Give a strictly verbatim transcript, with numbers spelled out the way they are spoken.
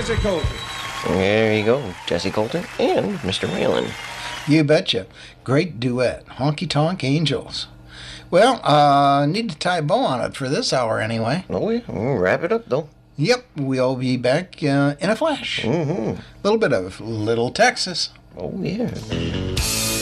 Jesse Colton. There you go, Jesse Colton and Mister Whalen. You betcha. Great duet. Honky Tonk Angels. Well, uh, need to tie a bow on it for this hour anyway. Oh, yeah. We'll wrap it up, though. Yep, we'll be back uh, in a flash. A Mm-hmm. little bit of Little Texas. Oh, yeah.